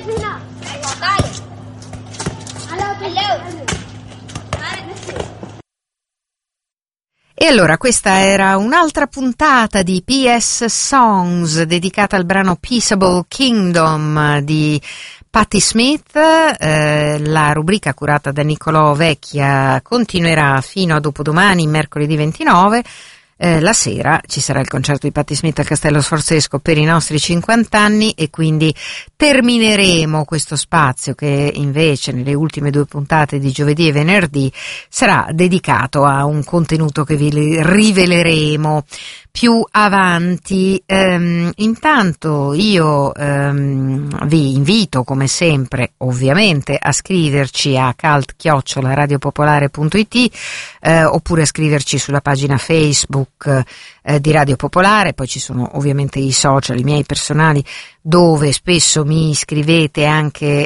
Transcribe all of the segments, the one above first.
E allora questa era un'altra puntata di PS Songs dedicata al brano Peaceable Kingdom di Patti Smith. La rubrica curata da Niccolò Vecchia continuerà fino a dopodomani, mercoledì 29. La sera ci sarà il concerto di Patti Smith al Castello Sforzesco per i nostri 50 anni e quindi termineremo questo spazio che invece nelle ultime 2 puntate di giovedì e venerdì sarà dedicato a un contenuto che vi riveleremo più avanti. Intanto io vi invito come sempre ovviamente a scriverci a cult@radiopopolare.it oppure a scriverci sulla pagina Facebook di Radio Popolare. Poi ci sono ovviamente i social, i miei personali, dove spesso mi scrivete anche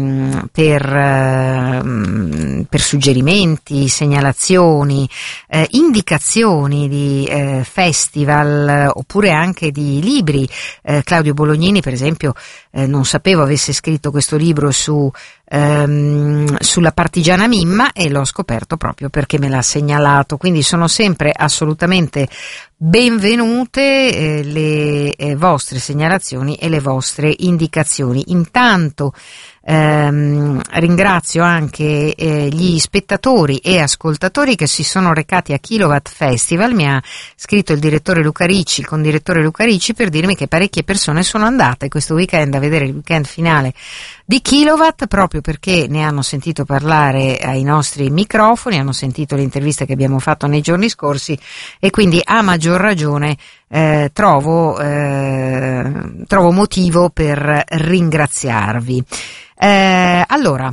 per suggerimenti, segnalazioni, indicazioni di festival oppure anche di libri. Claudio Bolognini per esempio non sapevo avesse scritto questo libro sulla partigiana Mimma e l'ho scoperto proprio perché me l'ha segnalato, quindi sono sempre assolutamente benvenute le vostre segnalazioni e le vostre indicazioni. Intanto ringrazio anche gli spettatori e ascoltatori che si sono recati a Kilowatt Festival. Mi ha scritto il condirettore Luca Ricci per dirmi che parecchie persone sono andate questo weekend a vedere il weekend finale di Kilowatt, proprio perché ne hanno sentito parlare ai nostri microfoni, hanno sentito le interviste che abbiamo fatto nei giorni scorsi e quindi a maggior ragione trovo motivo per ringraziarvi. Allora,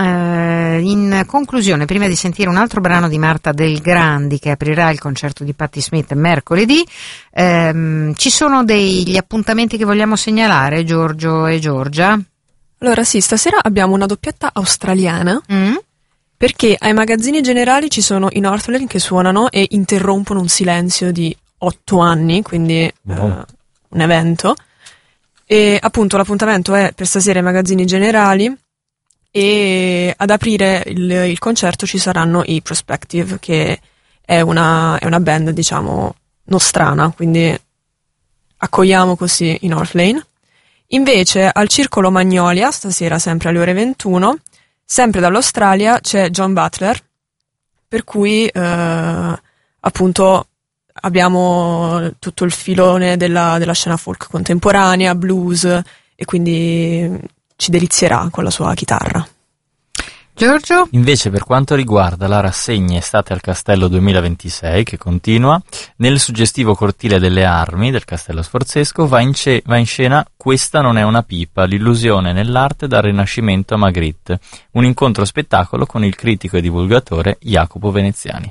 in conclusione, prima di sentire un altro brano di Marta Del Grandi che aprirà il concerto di Patti Smith mercoledì, ci sono degli appuntamenti che vogliamo segnalare, Giorgio e Giorgia? Allora sì, stasera abbiamo una doppietta australiana perché ai magazzini generali ci sono i Northlane che suonano e interrompono un silenzio di 8 anni, quindi un evento. E appunto l'appuntamento è per stasera ai magazzini generali e ad aprire il concerto ci saranno i Prospective, che è una band diciamo nostrana, quindi accogliamo così i Northlane. Invece al Circolo Magnolia stasera sempre alle ore 21, sempre dall'Australia, c'è John Butler, per cui appunto abbiamo tutto il filone della scena folk contemporanea, blues, e quindi ci delizierà con la sua chitarra. Giorgio? Invece per quanto riguarda la rassegna Estate al Castello 2026, che continua, nel suggestivo cortile delle armi del Castello Sforzesco va in scena Questa non è una pipa, l'illusione nell'arte dal Rinascimento a Magritte, un incontro spettacolo con il critico e divulgatore Jacopo Veneziani.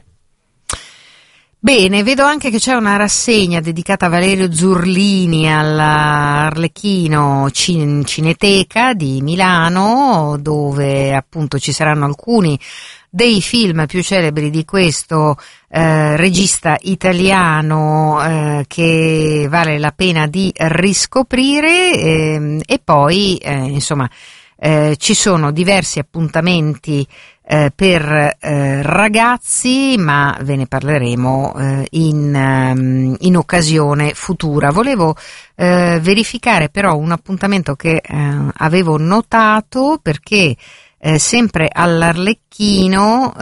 Bene, vedo anche che c'è una rassegna dedicata a Valerio Zurlini all'Arlecchino Cineteca di Milano, dove appunto ci saranno alcuni dei film più celebri di questo regista italiano che vale la pena di riscoprire, e poi insomma ci sono diversi appuntamenti per ragazzi, ma ve ne parleremo in occasione futura. Volevo verificare però un appuntamento che avevo notato, perché sempre all'Arlecchino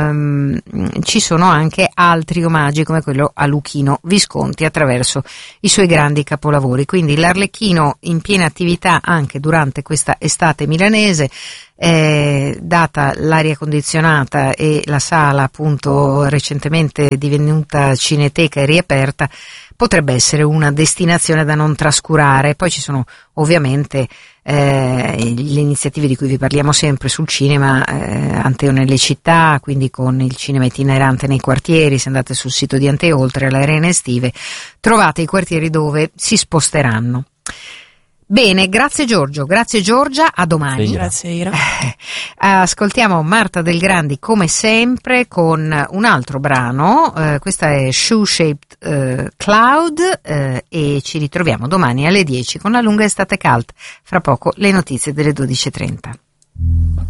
ci sono anche altri omaggi come quello a Luchino Visconti attraverso i suoi grandi capolavori, quindi l'Arlecchino in piena attività anche durante questa estate milanese. Data l'aria condizionata e la sala appunto recentemente divenuta cineteca e riaperta, potrebbe essere una destinazione da non trascurare. Poi ci sono ovviamente le iniziative di cui vi parliamo sempre sul cinema, Anteo nelle città, quindi con il cinema itinerante nei quartieri. Se andate sul sito di Anteo, oltre alle arene estive, trovate i quartieri dove si sposteranno. Bene, grazie Giorgio, grazie Giorgia, a domani. Grazie Ira. Ascoltiamo Marta Del Grandi come sempre con un altro brano, questa è Shoe Shaped Cloud, e ci ritroviamo domani alle 10 con la lunga estate cult. Fra poco le notizie delle 12:30.